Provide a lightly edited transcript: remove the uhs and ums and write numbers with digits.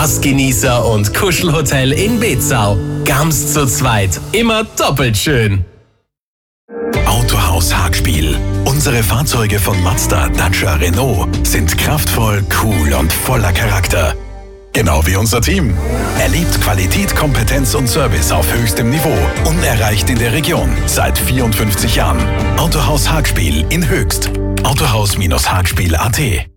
Spaßgenießer und Kuschelhotel in Betzau. Ganz zu zweit, immer doppelt schön. Autohaus Hagspiel. Unsere Fahrzeuge von Mazda, Dacia, Renault sind kraftvoll, cool und voller Charakter. Genau wie unser Team. Erlebt Qualität, Kompetenz und Service auf höchstem Niveau. Unerreicht in der Region. Seit 54 Jahren. Autohaus Hagspiel in Höchst. Autohaus-Hagspiel.at